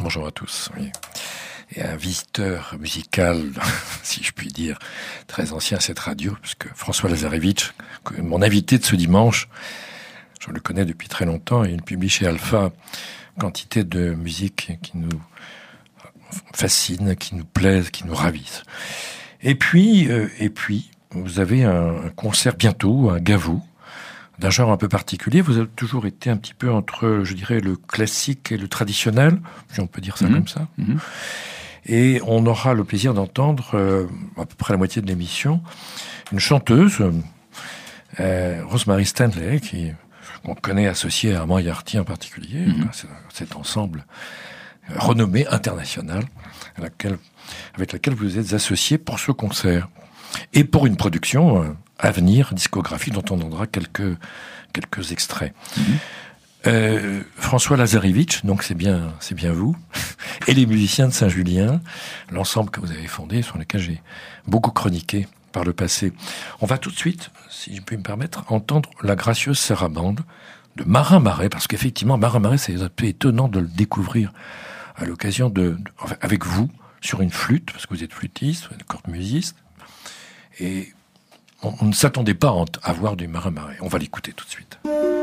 Bonjour à tous. Oui. Et un visiteur musical, si je puis dire, très ancien à cette radio, puisque François Lazarevitch, mon invité de ce dimanche, je le connais depuis très longtemps, et il publie chez Alpha quantité de musique qui nous fascine, qui nous plaise, qui nous ravise. Et puis, vous avez un concert bientôt, un Gavot, d'un genre un peu particulier. Vous avez toujours été un petit peu entre, je dirais, le classique et le traditionnel, si on peut dire ça comme ça. Et on aura le plaisir d'entendre, à peu près la moitié de l'émission, une chanteuse, Rosemary Stanley, qu'on connaît associée à Moriarty en particulier, cet ensemble renommé international avec laquelle vous êtes associé pour ce concert. Et pour une production à venir, discographique, dont on entendra quelques extraits. François Lazarevitch, donc c'est bien vous, et les musiciens de Saint-Julien, l'ensemble que vous avez fondé, sur lequel j'ai beaucoup chroniqué par le passé. On va tout de suite, si je puis me permettre, entendre la gracieuse sarabande de Marin Marais, parce qu'effectivement, Marin Marais, c'est un peu étonnant de le découvrir à l'occasion avec vous, sur une flûte, parce que vous êtes flûtiste, vous êtes cornemusiste, et on ne s'attendait pas à voir du Marin Marais. On va l'écouter tout de suite.